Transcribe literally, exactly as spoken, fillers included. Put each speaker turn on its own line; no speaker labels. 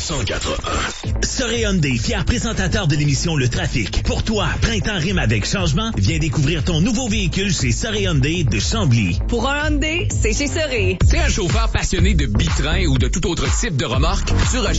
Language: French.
cent quatre un.
Soré Hyundai, fier présentateur de l'émission Le Trafic. Pour toi, printemps rime avec changement, viens découvrir ton nouveau véhicule chez Soré Hyundai de Chambly.
Pour un Hyundai, c'est chez Soré.
T'es un chauffeur passionné de bitrain ou de tout autre type de remorque? Tu